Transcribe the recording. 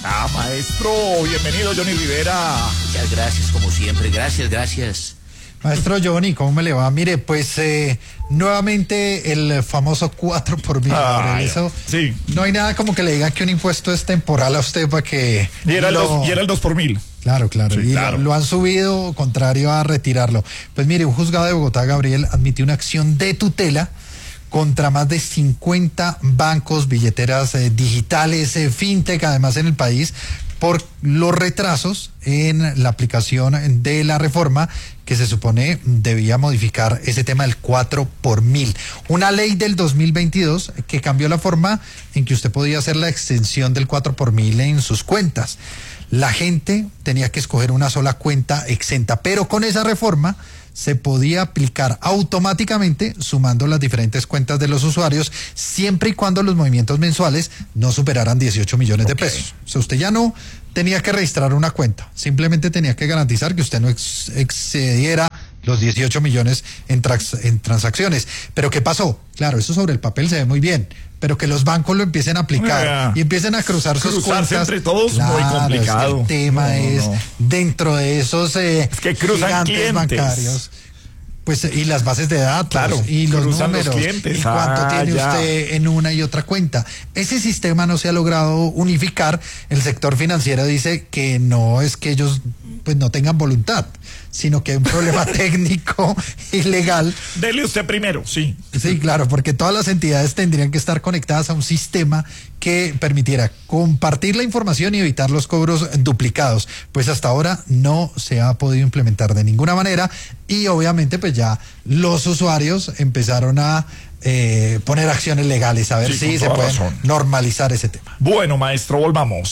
Maestro, bienvenido, Johnny Rivera. Muchas gracias, como siempre. Gracias. Maestro Johnny, ¿cómo me le va? Mire, pues nuevamente el famoso 4 por mil. Eso, sí. No hay nada como que le digan que un impuesto es temporal a usted para que... Y era el 2 por mil. Claro. Sí, y claro. lo han subido contrario a retirarlo. Pues mire, un juzgado de Bogotá, Gabriel, admitió una acción de tutela contra más de 50 bancos, billeteras digitales, fintech, además en el país, por los retrasos en la aplicación de la reforma que se supone debía modificar ese tema del 4 por mil. Una ley del 2022 que cambió la forma en que usted podía hacer la extensión del 4 por mil en sus cuentas. La gente tenía que escoger una sola cuenta exenta, pero con esa reforma se podía aplicar automáticamente sumando las diferentes cuentas de los usuarios siempre y cuando los movimientos mensuales no superaran 18 millones de pesos. O sea, usted ya no tenía que registrar una cuenta, simplemente tenía que garantizar que usted no excediera los 18 millones en transacciones. ¿Pero qué pasó? Claro, eso sobre el papel se ve muy bien, pero que los bancos lo empiecen a aplicar y empiecen a cruzar sus cuentas entre todos, claro, muy complicado. Es que el tema dentro de esos es que cruzan gigantes clientes bancarios. Pues, y las bases de datos, claro, y los números, los clientes. y cuánto tiene usted en una y otra cuenta. Ese sistema no se ha logrado unificar. El sector financiero dice que no es que ellos pues no tengan voluntad, sino que hay un problema técnico y legal. Dele usted primero, sí. Sí, claro, porque todas las entidades tendrían que estar conectadas a un sistema que permitiera compartir la información y evitar los cobros duplicados. Pues hasta ahora no se ha podido implementar de ninguna manera y obviamente pues ya los usuarios empezaron a poner acciones legales a ver si se puede normalizar ese tema. Bueno, maestro, volvamos.